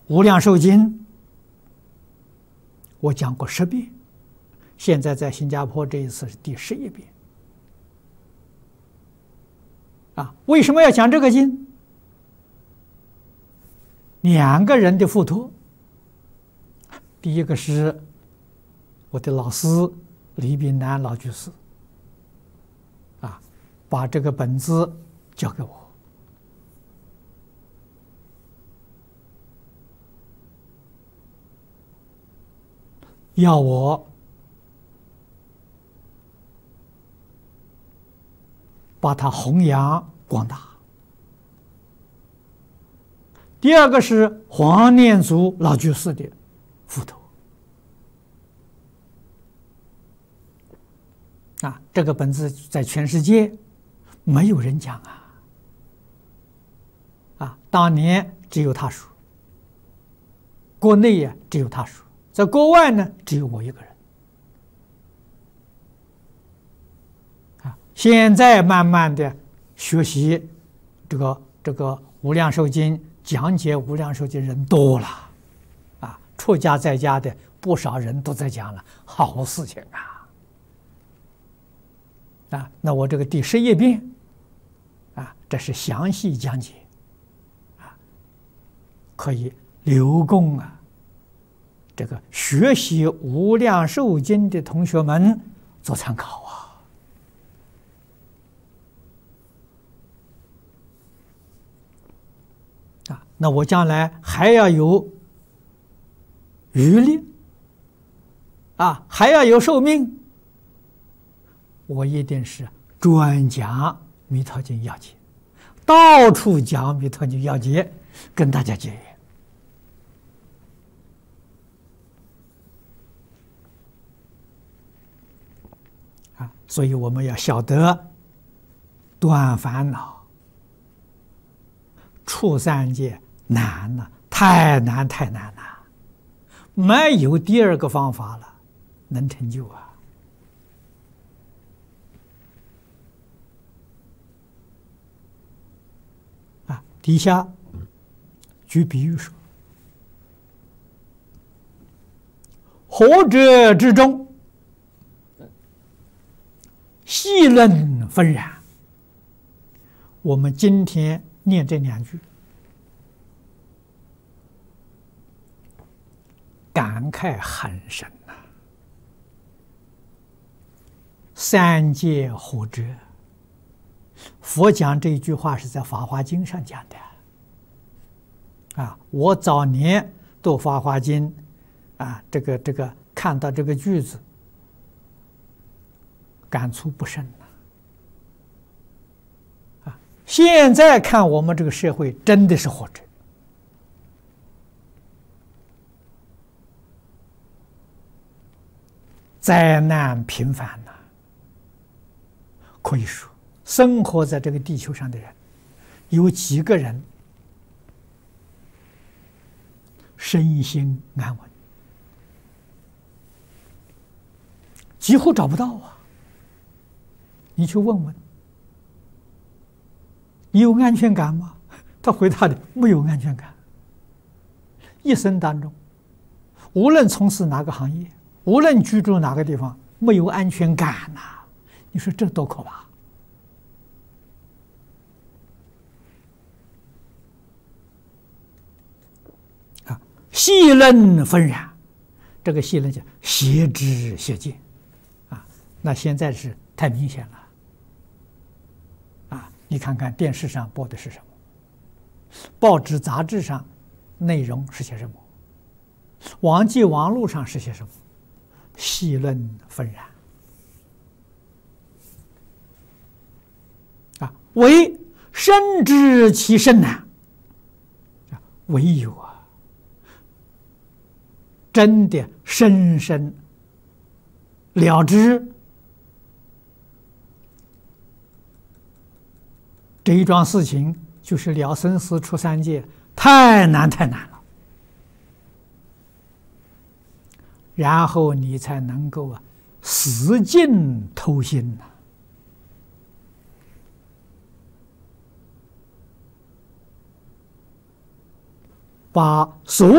无量寿经我讲过10遍，现在在新加坡这一次是第11遍。为什么要讲这个经？2个人的付托。第一个是我的老师李炳南老居士，把这个本子交给我，要我把它弘扬广大。第二个是黄念祖老居士的付托。这个本子在全世界没有人讲当年只有他说，国内只有他说，在国外呢只有我一个人。现在慢慢的学习这个无量寿经，讲解无量寿经人多了，出家在家的不少人都在讲了，好事情那我这个第11遍这是详细讲解可以留供这个学习无量寿经的同学们做参考那我将来还要有余力还要有寿命，我一定是专讲弥陀经要解，到处讲弥陀经要解，跟大家结缘所以我们要晓得断烦恼，出三界难了，太难了，没有第二个方法了能成就底下举比喻说，何者之中，细论纷然。我们今天念这2句，感慨很深三界何者？佛讲这一句话是在《法华经》上讲的我早年读《法华经》这个看到这个句子，感触不深现在看我们这个社会真的是活着，灾难频繁可以说生活在这个地球上的人，有几个人身心安稳？几乎找不到你去问问，你有安全感吗？他回答的没有安全感。一生当中，无论从事哪个行业，无论居住哪个地方，没有安全感你说这多可怕！细论纷然，这个细论叫邪知邪见那现在是太明显了你看看电视上播的是什么，报纸杂志上内容是些什么，网络上是些什么，细论纷然唯深知其深难唯有真的深深了知这一桩事情，就是了生死出三界，太难了，然后你才能够死尽偷心把所